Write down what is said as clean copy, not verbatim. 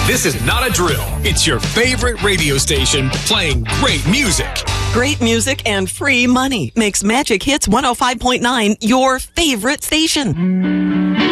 This is not a drill. It's your favorite radio station playing great music. Great music and free money makes Magic Hits 105.9 your favorite station.